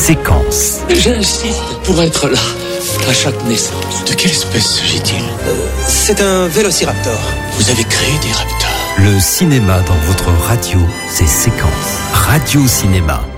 Séquence. J'insiste pour être là, à chaque naissance. De quelle espèce s'agit-il ? C'est un vélociraptor. Vous avez créé des raptors. Le cinéma dans votre radio, c'est Séquence. Radio Cinéma.